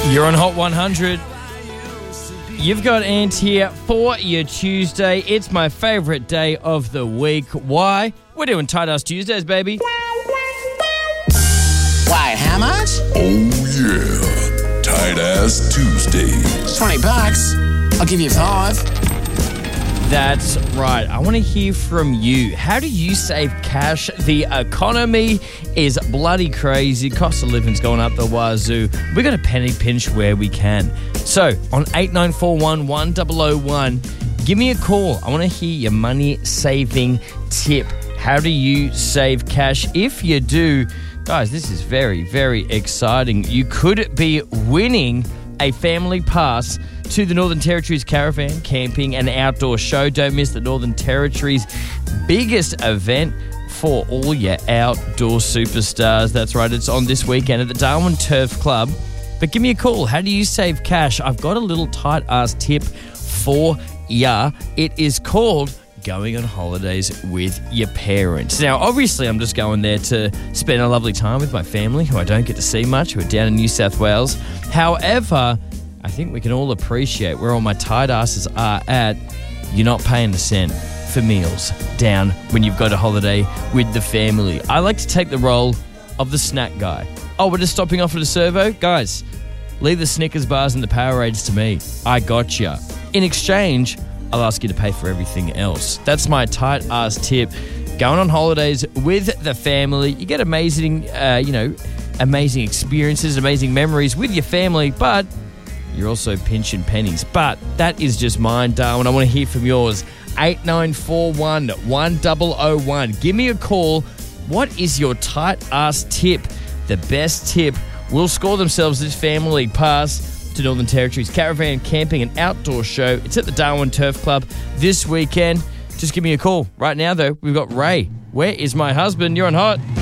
You're on Hot 100. You've got Ant here for your Tuesday. It's my favourite day of the week. Why? We're doing Tight Ass Tuesdays, baby. Wait, how much? Oh yeah, Tight Ass Tuesdays. $20. I'll give you 5. That's right. I want to hear from you. How do you save cash? The economy is bloody crazy. Cost of living's going up the wazoo. We're going to penny pinch where we can. So, on 8941 1001, give me a call. I want to hear your money saving tip. How do you save cash? If you do, guys, this is very, very exciting. You could be winning a family pass to the Northern Territory's Caravan, Camping and Outdoor Show. Don't miss the Northern Territory's biggest event for all your outdoor superstars. That's right, it's on this weekend at the Darwin Turf Club. But give me a call. How do you save cash? I've got a little tight-ass tip for ya. It is called going on holidays with your parents. Now, obviously, I'm just going there to spend a lovely time with my family, who I don't get to see much, who are down in New South Wales. However, I think we can all appreciate where all my tight asses are at. You're not paying a cent for meals down when you've got a holiday with the family. I like to take the role of the snack guy. Oh, we're just stopping off at a servo? Guys, leave the Snickers bars and the Powerades to me. I gotcha. In exchange, I'll ask you to pay for everything else. That's my tight ass tip. Going on holidays with the family, you get amazing, amazing experiences, amazing memories with your family, but you're also pinching pennies. But that is just mine, Darwin. I want to hear from yours. 8941 1001. Give me a call. What is your tight ass tip? The best tip will score themselves this family pass to Northern Territory's Caravan, Camping and Outdoor Show. It's at the Darwin Turf Club this weekend. Just give me a call. Right now, though, we've got Ray. Where is my husband? You're on Hot.